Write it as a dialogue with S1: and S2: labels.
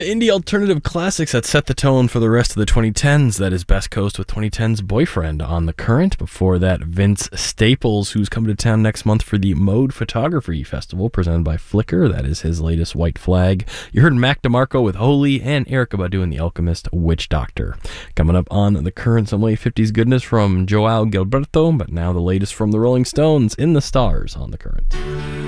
S1: Indie alternative classics that set the tone for the rest of the 2010s. That is Best Coast with 2010's Boyfriend on The Current. Before that, Vince Staples, who's coming to town next month for the Mode Photography Festival presented by Flickr. That is his latest White Flag. You heard Mac DeMarco with Holy and Erykah Badu and The Alchemist, Witch Doctor. Coming up on The Current, some late 50s goodness from Joao Gilberto, but now the latest from the Rolling Stones, In the Stars on The Current.